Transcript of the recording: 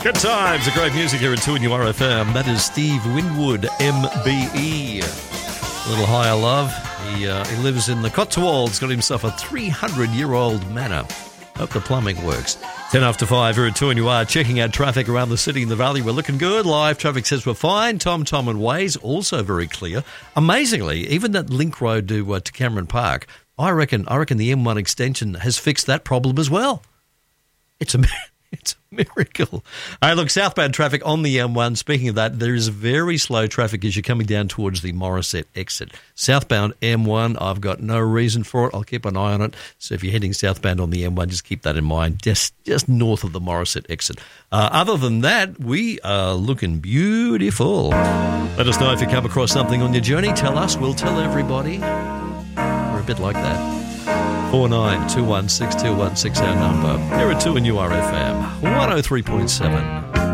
Good times, a great music here at 2 RFM. That is Steve Winwood, MBE. A little higher love. He lives in the Cotswolds, got himself a 300-year-old manor. Hope the plumbing works. 10 after 5 here at 2 and checking out traffic around the city and the valley. We're looking good. Live traffic says we're fine. Tom and Waze also very clear. Amazingly, even that link road to Cameron Park, I reckon the M1 extension has fixed that problem as well. It's a miracle. Hey, look, southbound traffic on the M1. Speaking of that, there is very slow traffic as you're coming down towards the Morisset exit. Southbound M1, I've got no reason for it. I'll keep an eye on it. So if you're heading southbound on the M1, just keep that in mind, just north of the Morisset exit. Other than that, we are looking beautiful. Let us know if you come across something on your journey. Tell us. We'll tell everybody. We're a bit like that. 49216216 our number. Here at 2 and RFM 103.7.